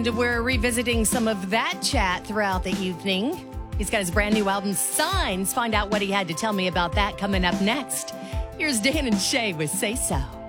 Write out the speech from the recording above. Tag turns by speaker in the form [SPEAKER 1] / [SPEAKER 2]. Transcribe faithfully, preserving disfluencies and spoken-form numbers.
[SPEAKER 1] And we're revisiting some of that chat throughout the evening. He's got his brand new album, Signs. Find out what he had to tell me about that coming up next. Here's Dan and Shay with Say So.